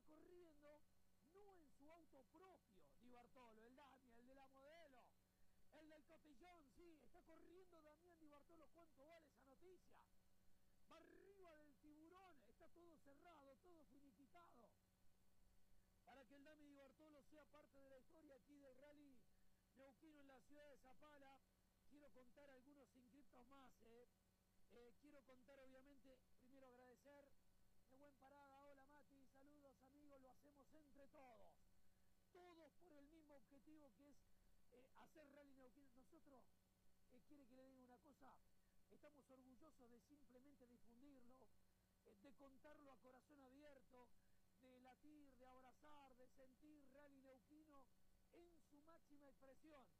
corriendo no en su auto propio, Di Bartolo, el Dani, el de la Modelo, el del Cotillón, sí, está corriendo Damián Di Bartolo. ¿Cuánto vale esa noticia? Va arriba del Tiburón, está todo cerrado, todo finiquitado, para que el Dami Di Bartolo sea parte de la historia aquí del Rally Neuquino en la ciudad de Zapala. Quiero contar algunos inscriptos más, quiero contar, obviamente, primero agradecer de buen parada. Hola Mati, saludos amigos, lo hacemos entre todos por el mismo objetivo, que es hacer Rally Neuquino. Nosotros, quiere que le diga una cosa, estamos orgullosos de simplemente difundirlo, de contarlo a corazón abierto, de latir, de abrazar, de sentir Rally Neuquino en su máxima expresión.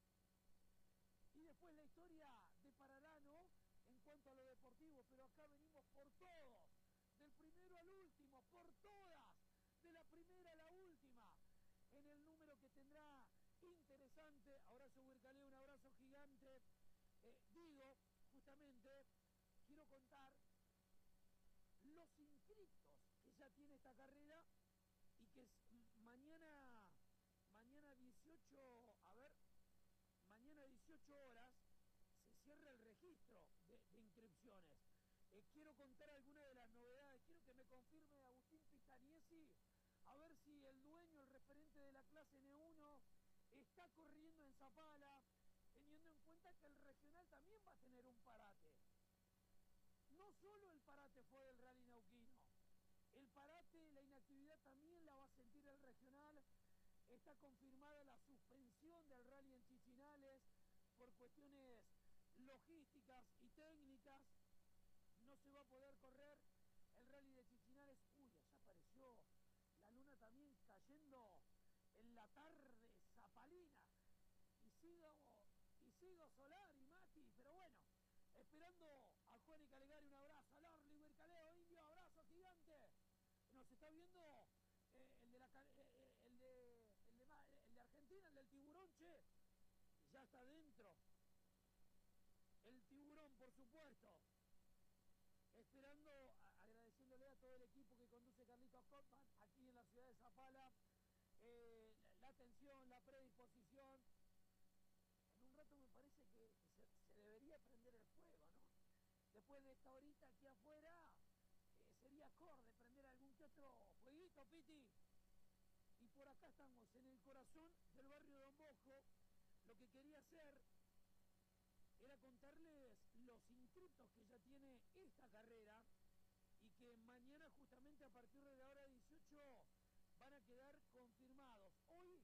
Y después la historia deparará, ¿no?, en cuanto a lo deportivo, pero acá venimos por todos, del primero al último, por todas, de la primera a la última, en el número que tendrá interesante. Abrazo Huircaleo, un abrazo gigante. Digo, justamente, quiero contar los inscriptos que ya tiene esta carrera y que mañana 18, mañana 18 horas se cierra el registro de inscripciones. Quiero contar algunas de las novedades. Quiero que me confirme Agustín Pistaniesi, a ver si el dueño, el referente de la clase N1, está corriendo en Zapala, teniendo en cuenta que el regional también va a tener un parate. No solo el parate fue del Rally Neuquino, el parate, la inactividad también la va a sentir el regional. Está confirmada la suspensión del rally en Chichinales por cuestiones logísticas y técnicas. No se va a poder correr el rally de Chichinales. Uy, allá apareció la luna también cayendo en la tarde zapalina. Y sigo Solar y Mati, pero bueno, esperando a Juan y Calegari. Un abrazo a Larly, Huircaleo, Indio, abrazo gigante. Nos está viendo el de Argentina, el del Tiburón, che, ya está dentro. El Tiburón, por supuesto. Esperando, agradeciéndole a todo el equipo que conduce Carlitos Cotman aquí en la ciudad de Zapala, la atención, la predisposición. En un rato me parece que se debería prender el fuego, ¿no? Después de esta horita aquí afuera, sería acorde prender algún que otro fueguito, Piti. Y por acá estamos, en el corazón del barrio Don Bosco. Lo que quería hacer era contarles los inscriptos que ya tiene esta carrera y que mañana, justamente a partir de la hora 18, van a quedar confirmados. Hoy,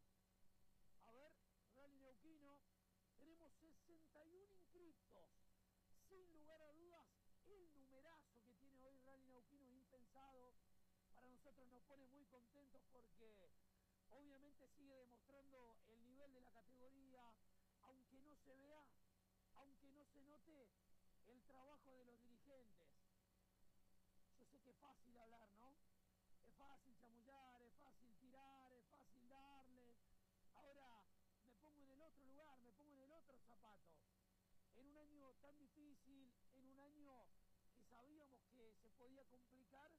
Rally Neuquino, tenemos 61 inscriptos. Sin lugar a dudas, el numerazo que tiene hoy Rally Neuquino es impensado. Para nosotros nos pone muy contentos porque obviamente sigue demostrando el nivel de la categoría, aunque no se vea, aunque no se note el trabajo de los dirigentes. Yo sé que es fácil hablar, ¿no? Es fácil chamullar, es fácil tirar, es fácil darle. Ahora me pongo en el otro lugar, me pongo en el otro zapato. En un año tan difícil, en un año que sabíamos que se podía complicar,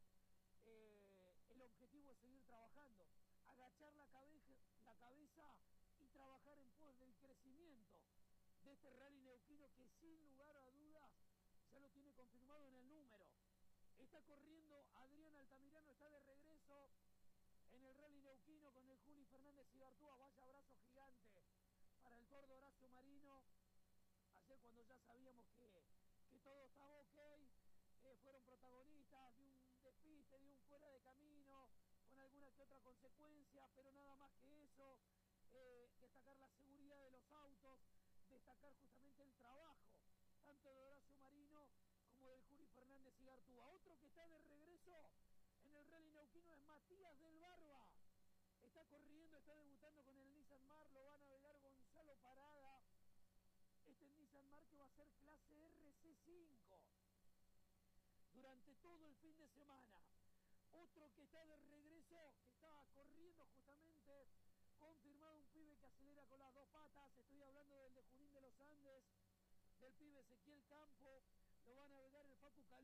el objetivo es seguir trabajando, agachar la cabeza y trabajar en pos del crecimiento de este Rally Neuquino, que sin lugar a dudas ya lo tiene confirmado en el número. Está corriendo Adrián Altamirano, está de regreso en el Rally Neuquino con el Juli Fernández Igartúa. Vaya abrazo gigante para el gordo Horacio Marino. Ayer, cuando ya sabíamos que todo estaba ok, fueron protagonistas de un despiste, de un fuera de camino, con alguna que otra consecuencia, pero nada más que eso. Destacar la seguridad de los autos, destacar justamente el trabajo, tanto de Horacio Marino como del Juli Fernández Igartúa. Otro que está de regreso en el Rally Neuquino es Matías del Barba. Está corriendo, está debutando con el Nissan Mar, lo va a navegar Gonzalo Parada. Este Nissan Mar que va a ser clase RC5 durante todo el fin de semana. Otro que está de regreso, que está corriendo justamente, confirmado, un pibe que acelera con las dos patas. Estoy hablando del de Junín de los Andes, del pibe Ezequiel Campo,